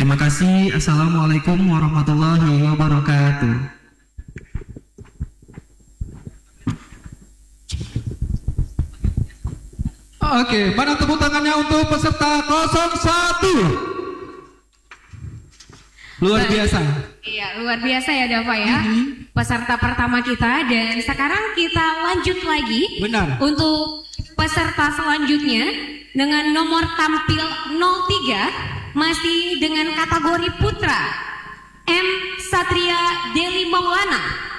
Terima kasih. Assalamualaikum warahmatullahi wabarakatuh. Oke, mana tepuk tangannya untuk peserta 01. Luar biasa. Iya, luar biasa ya Dava ya. Peserta pertama kita, dan sekarang kita lanjut lagi. Benar. Untuk peserta selanjutnya dengan nomor tampil 03 masih dengan kategori putra, M. Satria Deli Maulana.